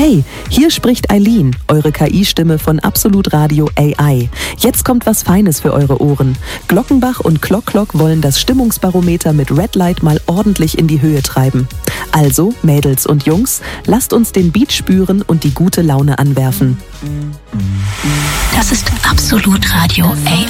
Hey, hier spricht Eileen, eure KI-Stimme von Absolut Radio AI. Jetzt kommt was Feines für eure Ohren. Glockenbach und Klock wollen das Stimmungsbarometer mit Red Light mal ordentlich in die Höhe treiben. Also, Mädels und Jungs, lasst uns den Beat spüren und die gute Laune anwerfen. Das ist Absolut Radio AI.